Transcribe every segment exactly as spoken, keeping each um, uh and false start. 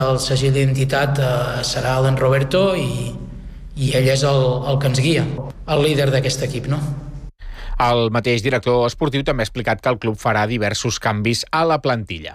El segell d'identitat eh, serà l'en Roberto i, i ell és el, el que ens guia, el líder d'aquest equip, no? El mateix director esportiu també ha explicat que el club farà diversos canvis a la plantilla.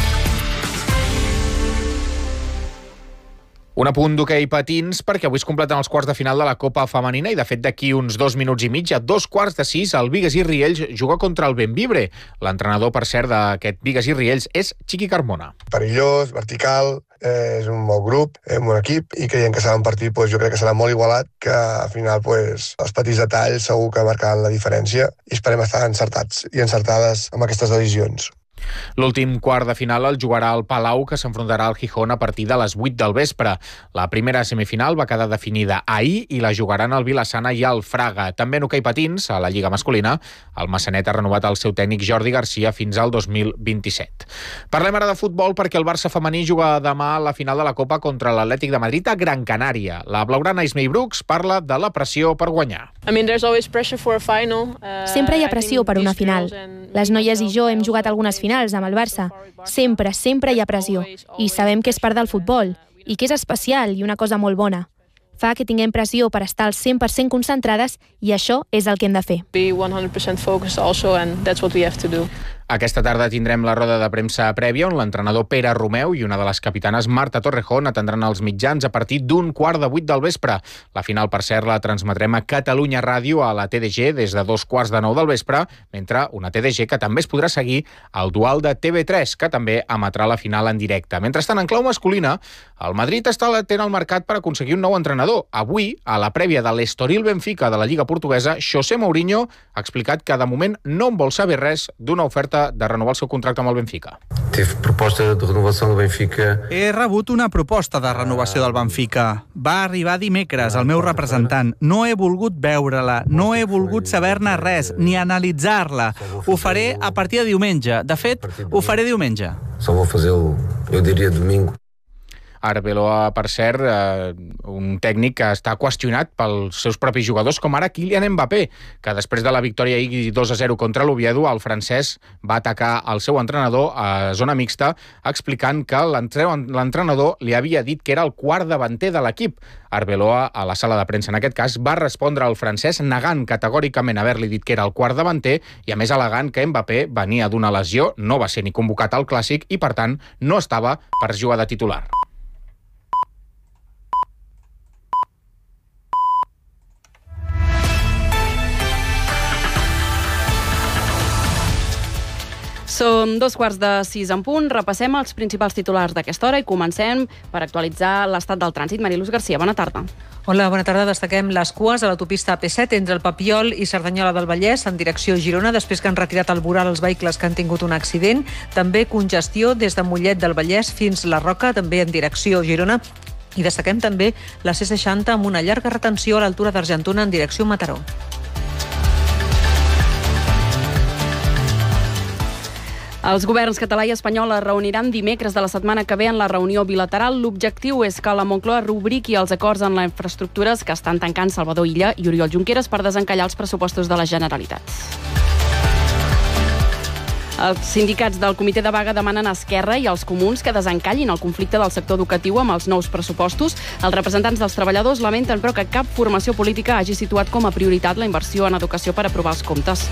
Un apunt d'hoquei patins perquè avui es completen els quarts de final de la Copa Femenina i, de fet, d'aquí uns dos minuts i mig, a dos quarts de sis, el Bigues i Riells juga contra el Bembibre. L'entrenador, per cert, d'aquest Bigues i Riells és Chiqui Carmona. Perillós, vertical, eh, és un bon grup, eh, un bon equip, i creiem que serà un partit, pues, jo crec que serà molt igualat, que al final pues, els petits detalls segur que marcaran la diferència i esperem estar encertats i encertades amb aquestes decisions. L'últim quart de final el jugarà el Palau, que s'enfrontarà al Gijón a partir de les vuit del vespre. La primera semifinal va quedar definida ahir i la jugaran el Vilassana i el Fraga. També en hoquei patins, a la Lliga masculina, el Massanet ha renovat el seu tècnic Jordi Garcia fins al dos mil vint-i-set. Parlem ara de futbol perquè el Barça femení juga demà a la final de la Copa contra l'Atlètic de Madrid a Gran Canària. La blaugrana Ismay Brooks parla de la pressió per guanyar. Sempre hi ha pressió per una final. Les noies i jo hem jugat algunes finals amb el Barça. Sempre, sempre hi ha pressió. I sabem que és part del futbol i que és especial i una cosa molt bona. Fa que tinguem pressió per estar al cent per cent concentrades i això és el que hem de fer. Aquesta tarda tindrem la roda de premsa prèvia on l'entrenador Pere Romeu i una de les capitanes Marta Torrejón atendran els mitjans a partir d'un quart de vuit del vespre. La final, per cert, la transmetrem a Catalunya Ràdio a la T D G des de dos quarts de nou del vespre, mentre una T D G que també es podrà seguir al dual de T V tres, que també emetrà la final en directe. Mentrestant, en clau masculina, el Madrid està latent al mercat per aconseguir un nou entrenador. Avui, a la prèvia de l'Estoril Benfica de la Lliga Portuguesa, José Mourinho ha explicat que de moment no en vol saber res d'una oferta de renovar el seu contracte amb el Benfica. Teve proposta de renovació del Benfica. He rebut una proposta de renovació del Benfica. Va arribar dimecres el meu representant. No he volgut veure-la, no he volgut saber-ne res, ni analitzar-la. Ho faré a partir de diumenge. De fet, ho faré diumenge. Só vou fazer-ho, eu diria, domingo. Arbeloa, per cert, eh, un tècnic que està qüestionat pels seus propis jugadors, com ara Kylian Mbappé, que després de la victòria ahir dos a zero contra l'Oviedo, el francès va atacar el seu entrenador a zona mixta, explicant que l'entrenador li havia dit que era el quart davanter de l'equip. Arbeloa, a la sala de premsa en aquest cas, va respondre al francès negant categòricament haver-li dit que era el quart davanter i, a més, al·legant que Mbappé venia d'una lesió, no va ser ni convocat al Clàssic i, per tant, no estava per jugar de titular. Som dos quarts de sis en punt. Repassem els principals titulars d'aquesta hora i comencem per actualitzar l'estat del trànsit. Mariluz Garcia, bona tarda. Hola, bona tarda. Destaquem les cues a l'autopista A P set entre el Papiol i Cerdanyola del Vallès en direcció Girona, després que han retirat al voral els vehicles que han tingut un accident. També congestió des de Mollet del Vallès fins la Roca, també en direcció Girona. I destaquem també la C seixanta amb una llarga retenció a l'altura d'Argentona en direcció Mataró. Els governs català i espanyol es reuniran dimecres de la setmana que ve en la reunió bilateral. L'objectiu és que la Moncloa rubriqui els acords en les infraestructures que estan tancant Salvador Illa i Oriol Junqueras per desencallar els pressupostos de la Generalitat. Els sindicats del comitè de vaga demanen a Esquerra i als comuns que desencallin el conflicte del sector educatiu amb els nous pressupostos. Els representants dels treballadors lamenten, però, que cap formació política hagi situat com a prioritat la inversió en educació per aprovar els comptes.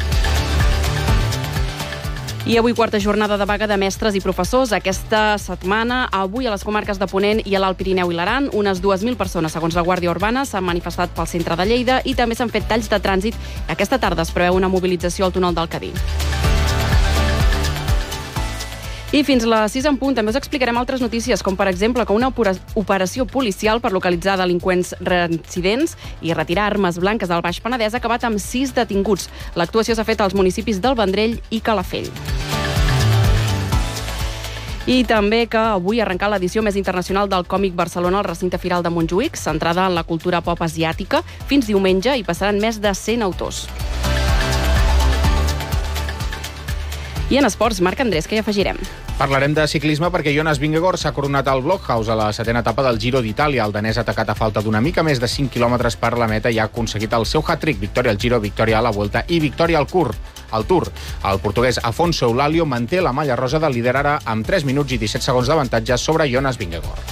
I avui quarta jornada de vaga de mestres i professors. Aquesta setmana, avui a les comarques de Ponent i a l'Alt Pirineu i l'Aran, unes dues mil persones, segons la Guàrdia Urbana, s'han manifestat pel centre de Lleida i també s'han fet talls de trànsit. Aquesta tarda es preveu una mobilització al túnel del Cadí. I fins a les sis en punt també us explicarem altres notícies, com per exemple que una operació policial per localitzar delinqüents reincidents i retirar armes blanques del Baix Penedès ha acabat amb sis detinguts. L'actuació s'ha fet als municipis del Vendrell i Calafell. I també que avui ha arrencat l'edició més internacional del Còmic Barcelona al recinte firal de Montjuïc, centrada en la cultura pop asiàtica. Fins diumenge hi passaran més de cent autors. I en esports, Marc Andrés, què hi afegirem? Parlarem de ciclisme perquè Jonas Vingegaard s'ha coronat al Blockhaus a la setena etapa del Giro d'Itàlia. El danès ha atacat a falta d'una mica més de cinc quilòmetres per la meta i ha aconseguit el seu hat-trick, victòria al Giro, victòria a la Vuelta i victòria al Tour. Al Tour. El portuguès Afonso Eulalio manté la malla rosa de líder ara amb tres minuts i disset segons d'avantatge sobre Jonas Vingegaard.